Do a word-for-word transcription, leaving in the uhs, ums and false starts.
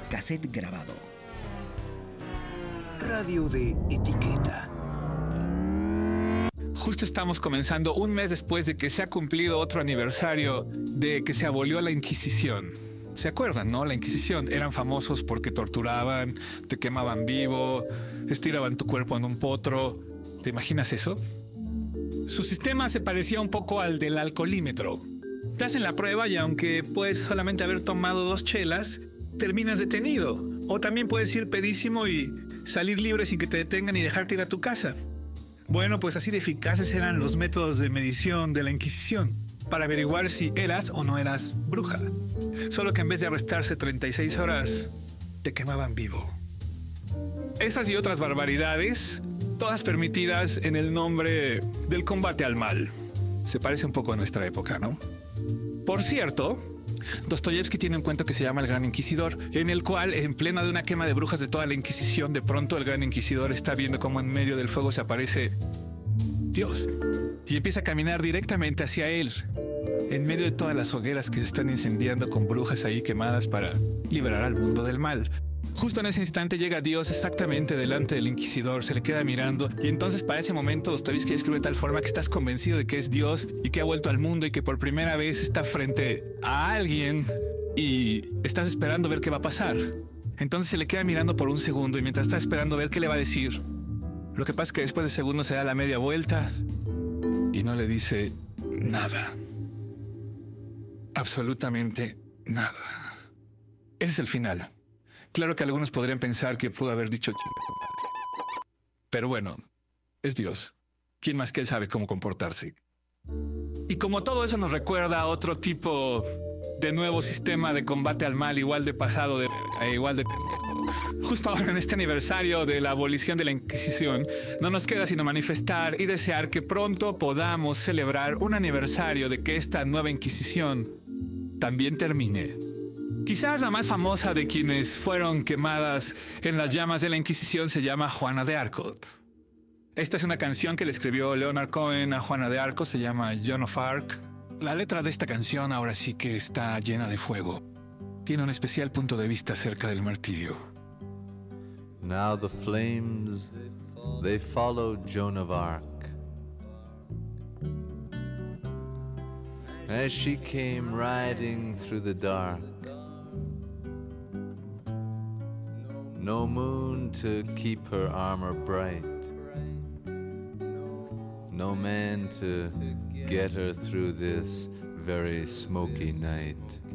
cassette grabado. Radio de etiqueta. Justo estamos comenzando un mes después de que se ha cumplido otro aniversario de que se abolió la Inquisición. ¿Se acuerdan, no? La Inquisición eran famosos porque torturaban, te quemaban vivo, estiraban tu cuerpo en un potro. ¿Te imaginas eso? Su sistema se parecía un poco al del alcoholímetro. Te hacen la prueba y aunque puedes solamente haber tomado dos chelas, terminas detenido. O también puedes ir pedísimo y salir libre sin que te detengan y dejarte ir a tu casa. Bueno, pues así de eficaces eran los métodos de medición de la Inquisición para averiguar si eras o no eras bruja. Solo que en vez de arrestarse treinta y seis horas, te quemaban vivo. Esas y otras barbaridades, todas permitidas en el nombre del combate al mal. Se parece un poco a nuestra época, ¿no? Por cierto, Dostoyevsky tiene un cuento que se llama El Gran Inquisidor, en el cual, en pleno de una quema de brujas de toda la Inquisición, de pronto el Gran Inquisidor está viendo cómo en medio del fuego se aparece Dios y empieza a caminar directamente hacia él, en medio de todas las hogueras que se están incendiando con brujas ahí quemadas para liberar al mundo del mal. Justo en ese instante llega Dios exactamente delante del Inquisidor, se le queda mirando y entonces para ese momento Dostoyevsky escribe de tal forma que estás convencido de que es Dios y que ha vuelto al mundo y que por primera vez está frente a alguien y estás esperando ver qué va a pasar. Entonces se le queda mirando por un segundo y mientras está esperando ver qué le va a decir, lo que pasa es que después de segundos se da la media vuelta y no le dice nada. Absolutamente nada. Ese es el final. Claro que algunos podrían pensar que pudo haber dicho chinga su madre. Pero bueno, es Dios. ¿Quién más que él sabe cómo comportarse? Y como todo eso nos recuerda a otro tipo de nuevo sistema de combate al mal, igual de pasado, de e igual de pendejo. Justo ahora en este aniversario de la abolición de la Inquisición, no nos queda sino manifestar y desear que pronto podamos celebrar un aniversario de que esta nueva Inquisición también termine. Quizás la más famosa de quienes fueron quemadas en las llamas de la Inquisición se llama Juana de Arco. Esta es una canción que le escribió Leonard Cohen a Juana de Arco, se llama Joan of Arc. La letra de esta canción ahora sí que está llena de fuego. Tiene un especial punto de vista acerca del martirio. Now the flames, they followed Joan of Arc as she came riding through the dark. No moon to keep her armor bright, no man to get her through this very smoky night.